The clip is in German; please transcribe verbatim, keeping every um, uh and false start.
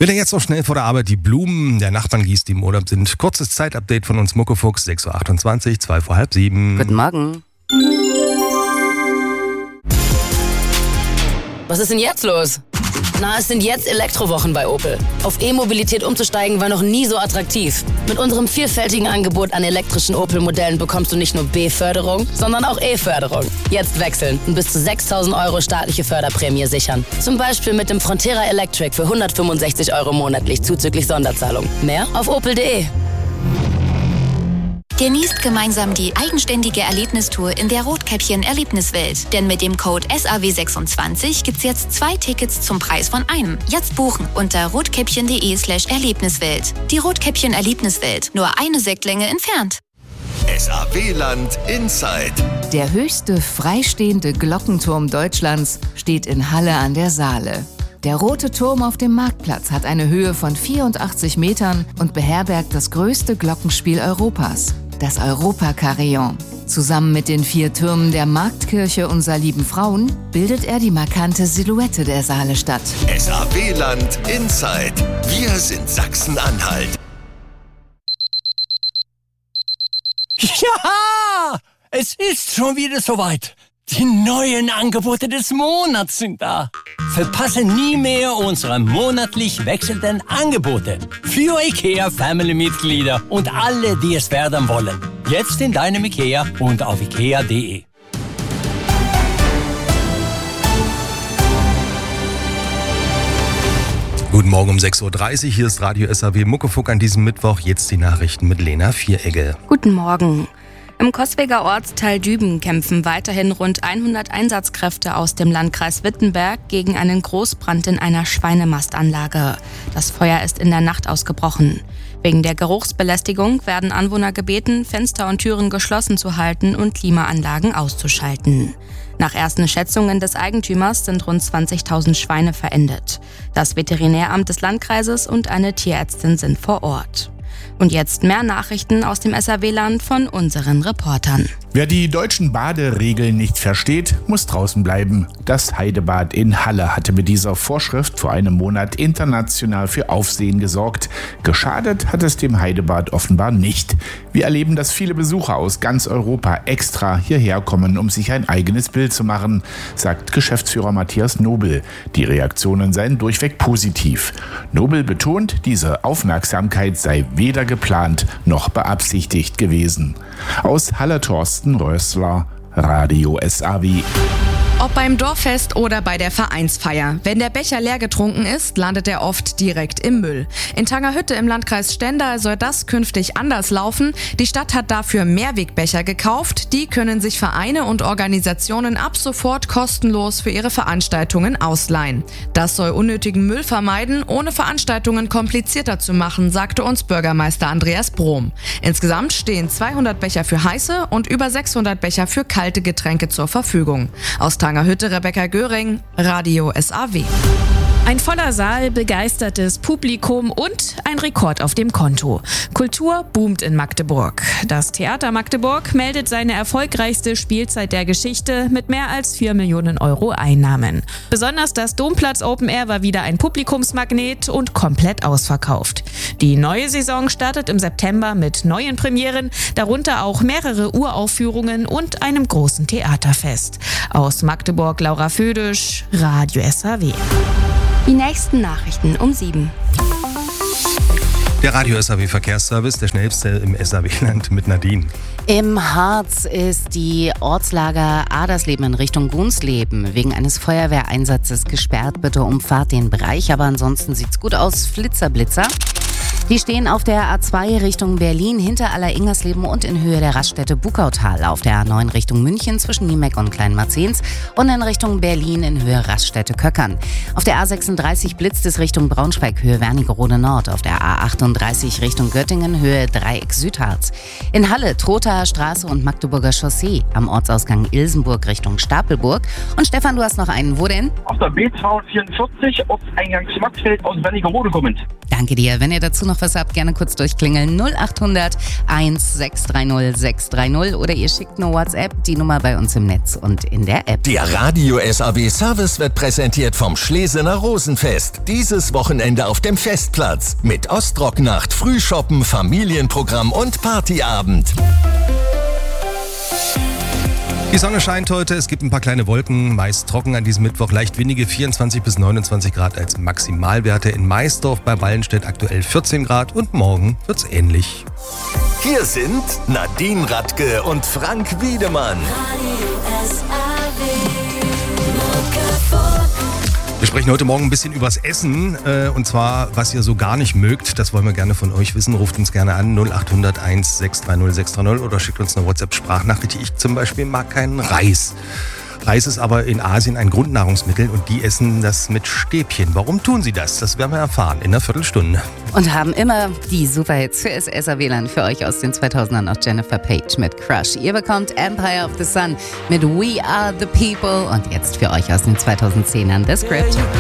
Will er jetzt noch schnell vor der Arbeit die Blumen der Nachbarn gießt, die im Urlaub sind? Kurzes Zeitupdate von uns Muckefuchs, sechs Uhr achtundzwanzig, zwei vor halb sieben. Guten Morgen. Was ist denn jetzt los? Na, es sind jetzt Elektrowochen bei Opel. Auf E-Mobilität umzusteigen war noch nie so attraktiv. Mit unserem vielfältigen Angebot an elektrischen Opel-Modellen bekommst du nicht nur B-Förderung, sondern auch E-Förderung. Jetzt wechseln und bis zu sechstausend Euro staatliche Förderprämie sichern. Zum Beispiel mit dem Frontera Electric für hundertfünfundsechzig Euro monatlich zuzüglich Sonderzahlung. Mehr auf opel punkt de. Genießt gemeinsam die eigenständige Erlebnistour in der Rotkäppchen-Erlebniswelt. Denn mit dem Code S A W sechsundzwanzig gibt's jetzt zwei Tickets zum Preis von einem. Jetzt buchen unter rotkäppchen.de slash Erlebniswelt. Die Rotkäppchen-Erlebniswelt, nur eine Sektlänge entfernt. S A W-Land Inside. Der höchste freistehende Glockenturm Deutschlands steht in Halle an der Saale. Der Rote Turm auf dem Marktplatz hat eine Höhe von vierundachtzig Metern und beherbergt das größte Glockenspiel Europas, das Europa-Carillon. Zusammen mit den vier Türmen der Marktkirche Unser Lieben Frauen bildet er die markante Silhouette der Saalestadt. S A W-Land Inside. Wir sind Sachsen-Anhalt. Ja, es ist schon wieder soweit. Die neuen Angebote des Monats sind da. Verpasse nie mehr unsere monatlich wechselnden Angebote für IKEA-Family-Mitglieder und alle, die es werden wollen. Jetzt in deinem IKEA und auf ikea punkt de. Guten Morgen um sechs Uhr dreißig, hier ist Radio S A W Muckefuck an diesem Mittwoch. Jetzt die Nachrichten mit Lena Vieregge. Guten Morgen. Im Coswiger Ortsteil Düben kämpfen weiterhin rund hundert Einsatzkräfte aus dem Landkreis Wittenberg gegen einen Großbrand in einer Schweinemastanlage. Das Feuer ist in der Nacht ausgebrochen. Wegen der Geruchsbelästigung werden Anwohner gebeten, Fenster und Türen geschlossen zu halten und Klimaanlagen auszuschalten. Nach ersten Schätzungen des Eigentümers sind rund zwanzigtausend Schweine verendet. Das Veterinäramt des Landkreises und eine Tierärztin sind vor Ort. Und jetzt mehr Nachrichten aus dem S A W-Land von unseren Reportern. Wer die deutschen Baderegeln nicht versteht, muss draußen bleiben. Das Heidebad in Halle hatte mit dieser Vorschrift vor einem Monat international für Aufsehen gesorgt. Geschadet hat es dem Heidebad offenbar nicht. Wir erleben, dass viele Besucher aus ganz Europa extra hierher kommen, um sich ein eigenes Bild zu machen, sagt Geschäftsführer Matthias Nobel. Die Reaktionen seien durchweg positiv. Nobel betont, diese Aufmerksamkeit sei weder geplant noch beabsichtigt gewesen. Aus Halle Thorsten Rössler, Radio S A W. Ob beim Dorffest oder bei der Vereinsfeier. Wenn der Becher leer getrunken ist, landet er oft direkt im Müll. In Tangerhütte im Landkreis Stendal soll das künftig anders laufen. Die Stadt hat dafür Mehrwegbecher gekauft. Die können sich Vereine und Organisationen ab sofort kostenlos für ihre Veranstaltungen ausleihen. Das soll unnötigen Müll vermeiden, ohne Veranstaltungen komplizierter zu machen, sagte uns Bürgermeister Andreas Brohm. Insgesamt stehen zweihundert Becher für heiße und über sechshundert Becher für kalte Getränke zur Verfügung. Aus Tangerhütte Rebecca Göring, Radio S A W. Ein voller Saal, begeistertes Publikum und ein Rekord auf dem Konto. Kultur boomt in Magdeburg. Das Theater Magdeburg meldet seine erfolgreichste Spielzeit der Geschichte mit mehr als vier Millionen Euro Einnahmen. Besonders das Domplatz Open Air war wieder ein Publikumsmagnet und komplett ausverkauft. Die neue Saison startet im September mit neuen Premieren, darunter auch mehrere Uraufführungen und einem großen Theaterfest. Aus Magdeburg Laura Födisch, Radio S A W. Die nächsten Nachrichten um sieben. Der Radio S A W Verkehrsservice, der schnellste im S A W-Land mit Nadine. Im Harz ist die Ortslager Adersleben in Richtung Gunsleben wegen eines Feuerwehreinsatzes gesperrt. Bitte umfahrt den Bereich, aber ansonsten sieht's gut aus. Flitzer, Blitzer. Die stehen auf der A zwei Richtung Berlin hinter Aller-Ingersleben und in Höhe der Raststätte Bukautal, auf der A neun Richtung München zwischen Niemeck und Kleinmarzens und in Richtung Berlin in Höhe Raststätte Köckern. Auf der A sechsunddreißig blitzt es Richtung Braunschweig, Höhe Wernigerode Nord, auf der A achtunddreißig Richtung Göttingen, Höhe Dreieck Südharz. In Halle, Trothaer Straße und Magdeburger Chaussee, am Ortsausgang Ilsenburg Richtung Stapelburg. Und Stefan, du hast noch einen, wo denn? Auf der B zweihundertvierundvierzig, Ortseingang Schmatzfeld aus Wernigerode kommend. Danke dir, wenn ihr dazu noch noch was habt, gerne kurz durchklingeln. null acht hundert sechs drei null sechs drei null oder ihr schickt nur WhatsApp, die Nummer bei uns im Netz und in der App. Der Radio S A W Service wird präsentiert vom Schlesener Rosenfest. Dieses Wochenende auf dem Festplatz mit Ostrocknacht, Frühshoppen, Familienprogramm und Partyabend. Die Sonne scheint heute, es gibt ein paar kleine Wolken, meist trocken an diesem Mittwoch, leicht windige vierundzwanzig bis neunundzwanzig Grad als Maximalwerte. In Maisdorf bei Wallenstedt aktuell vierzehn Grad und morgen wird's ähnlich. Hier sind Nadine Radke und Frank Wiedemann. Wir sprechen heute Morgen ein bisschen übers Essen äh, und zwar, was ihr so gar nicht mögt. Das wollen wir gerne von euch wissen. Ruft uns gerne an null acht hundert sechs drei null sechs drei null oder schickt uns eine WhatsApp-Sprachnachricht. Ich zum Beispiel mag keinen Reis. Reis ist aber in Asien ein Grundnahrungsmittel und die essen das mit Stäbchen. Warum tun sie das? Das werden wir erfahren in einer Viertelstunde. Und haben immer die Superhits für S S A W L A N für euch aus den zweitausendern noch Jennifer Page mit Crush. Ihr bekommt Empire of the Sun mit We Are the People und jetzt für euch aus den zweitausendzehnern The Script.